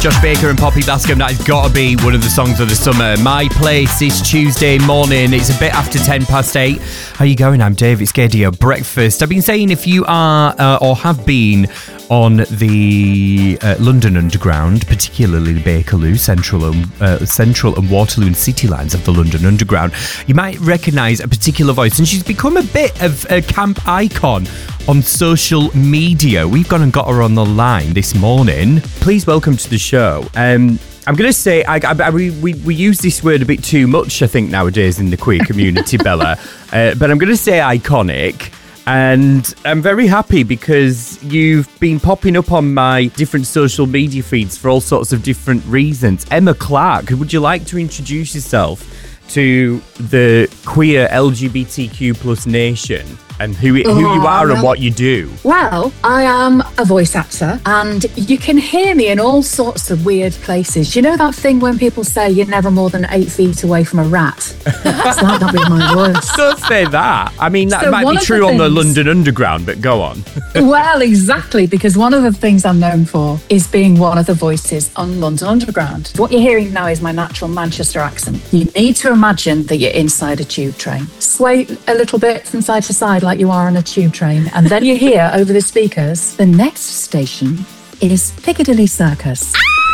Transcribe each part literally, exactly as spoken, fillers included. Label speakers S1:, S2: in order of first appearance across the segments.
S1: Josh Baker and Poppy Bascom. That has got to be one of the songs of the summer. My Place this Tuesday morning. It's a bit after ten past eight. How you going? I'm Dave. It's Gadio Breakfast. I've been saying if you are uh, or have been on the uh, London Underground, particularly the Bakerloo, Central and, uh, Central and Waterloo and City lines of the London Underground, you might recognise a particular voice, and she's become a bit of a camp icon on social media. We've gone and got her on the line this morning. Please welcome to the show. Um, I'm going to say, I, I, we, we, we use this word a bit too much, I think, nowadays in the queer community, Bella. Uh, but I'm going to say iconic. And I'm very happy because you've been popping up on my different social media feeds for all sorts of different reasons. Emma Clark, would you like to introduce yourself to the queer L G B T Q plus nation and who, who you are and what you do?
S2: Well, I am a voice actor and you can hear me in all sorts of weird places. You know that thing when people say you're never more than eight feet away from a rat? It's like that with my voice.
S1: Don't say that. I mean, that
S2: So
S1: might
S2: one
S1: be
S2: of
S1: true
S2: the
S1: on the
S2: things-
S1: London Underground, but go on.
S2: Well, exactly, because one of the things I'm known for is being one of the voices on London Underground. What you're hearing now is my natural Manchester accent. You need to imagine that you're inside a tube train. Sway a little bit from side to side like you are on a tube train, and then you hear over the speakers, the next station is Piccadilly Circus.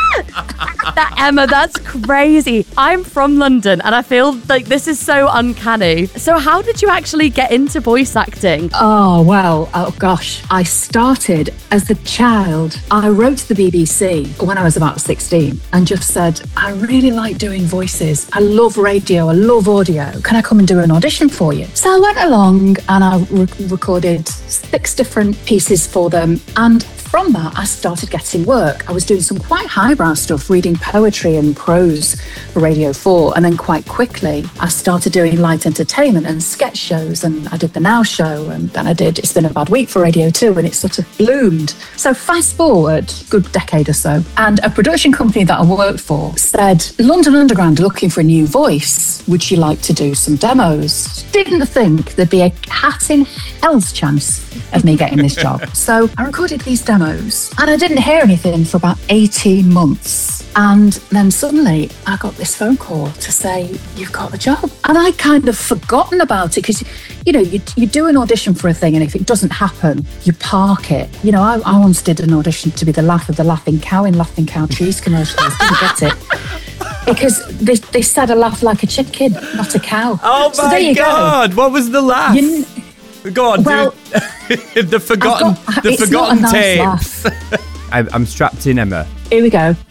S3: That Emma, that's crazy. I'm from London and I feel like this is so uncanny. So how did you actually get into voice acting?
S2: Oh, well, oh gosh. I started as a child. I wrote to the B B C when I was about sixteen and just said, I really like doing voices. I love radio. I love audio. Can I come and do an audition for you? So I went along and I re- recorded six different pieces for them. And from that, I started getting work. I was doing some quite highbrow stuff, reading poetry and prose for Radio four. And then quite quickly, I started doing light entertainment and sketch shows. And I did the Now Show. And then I did It's Been a Bad Week for Radio two. And it sort of bloomed. So fast forward, good decade or so. And a production company that I worked for said, London Underground are looking for a new voice. Would you like to do some demos? Didn't think there'd be a hat in hell's chance of me getting this job. So I recorded these demos and I didn't hear anything for about eighteen months. And then suddenly I got this phone call to say, you've got the job. And I kind of forgotten about it because, you know, you, you do an audition for a thing and if it doesn't happen, you park it. You know, I, I once did an audition to be the laugh of the laughing cow in Laughing Cow Cheese commercials. Didn't get it. Because they, they said I laugh like a chicken, not a cow.
S1: Oh
S2: So
S1: my
S2: there you
S1: God,
S2: go.
S1: what was the laugh?
S2: You,
S1: Go on,
S2: Well,
S1: dude. the forgotten,
S2: got-
S1: the
S2: it's
S1: forgotten
S2: not a nice
S1: tapes. I'm, I'm strapped in, Emma.
S2: Here we go.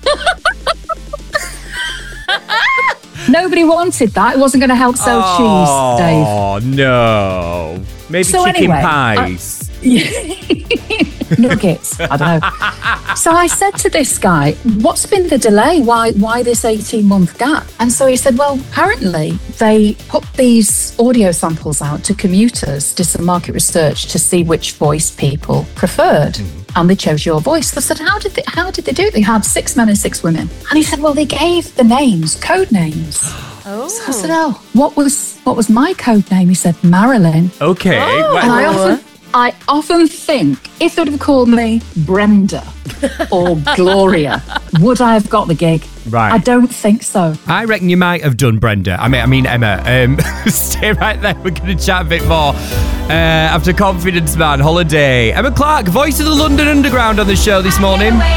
S2: Nobody wanted that. It wasn't going to help sell
S1: oh,
S2: cheese, Dave.
S1: Oh, no. Maybe
S2: So
S1: chicken
S2: anyway,
S1: pies.
S2: Nuggets. I don't know. So I said to this guy, what's been the delay? Why why this eighteen-month gap? And so he said, well, apparently they put these audio samples out to commuters, did some market research to see which voice people preferred. Mm. And they chose your voice. I said, how did they, how did they do it? They had six men and six women. And he said, well, they gave the names, code names.
S3: Oh.
S2: So I said, oh, what was what was my code name? He said, Marilyn.
S1: Okay.
S3: Oh.
S1: well-
S2: And I often, I often think if they would have called me Brenda or Gloria, would I have got the gig?
S1: Right.
S2: I don't think so.
S1: I reckon you might have done, Brenda. I mean, I mean Emma. Um, stay right there. We're going to chat a bit more uh, after Confidence Man Holiday. Emma Clark, voice of the London Underground on the show this morning.